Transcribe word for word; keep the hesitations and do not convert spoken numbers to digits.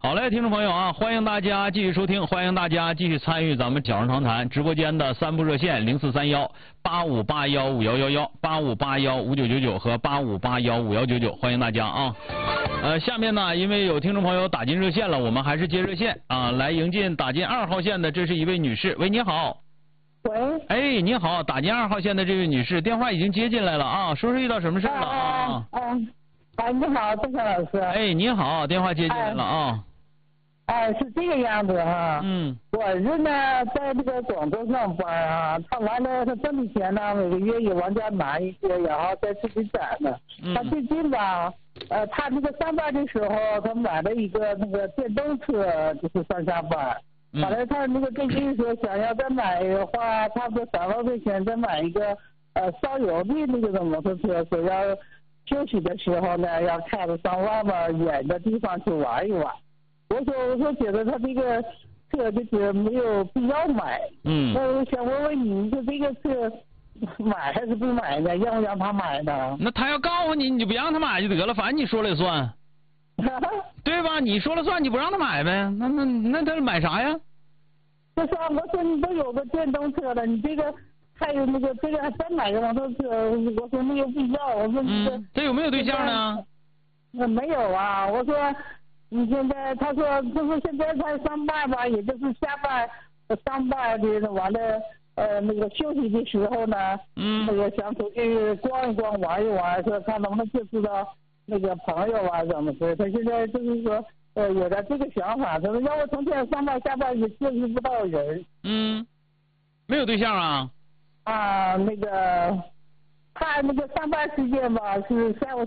好嘞，听众朋友啊，欢迎大家继续收听，欢迎大家继续参与咱们脚上长谈直播间的三部热线零四三幺八五八幺五幺幺幺八五八幺五九九九和八五八幺五幺九九，欢迎大家啊。呃，下面呢，因为有听众朋友打进热线了，我们还是接热线啊，来迎进打进二号线的，这是一位女士，喂，你好。 喂。 哎，你好，打进二号线的这位女士，电话已经接进来了啊，说说遇到什么事了啊？ 嗯。哎，你好，郑强老师。 哎，你好，电话接进来了啊。 哎，是这个样子哈。 嗯。 我儿子呢，在这个广州上班啊，他完了，他挣的钱呢，每个月也往家拿一些，然后再自己攒的。 嗯。 他最近吧，呃，他那个上班的时候，他买了一个那个电动车，就是上下班。 嗯。 完了，他那个最近说想要再买的话，差不多三万块钱再买一个呃烧油的那个摩托车，说要休息的时候呢，要开着上外面远的地方去玩一玩。我说我说觉得他这个车就是没有必要买。 嗯。 那我想问问你，你说这个车买还是不买呢？让不让他买呢？ 那他要告诉你，你就不让他买就得了，反正你说了也算。对吧？你说了算，你不让他买呗？那那那他买啥呀？ 不是啊，我说你都有个电动车了，你这个还有那个这个再买个摩托车，我说没有必要。我说你这、 嗯、这有没有对象呢？ 那没有啊，我说。你现在他说他说现在他上班吧，也就是下班上班的完了呃那个休息的时候呢， 嗯， 那个想出去逛一逛玩一玩，说看能不能接触到那个朋友啊怎么的。他现在就是说呃有点这个想法，他说要我成天上班下班也接触不到人。 嗯，没有对象啊？ 啊，那个他那个上班时间吧是下午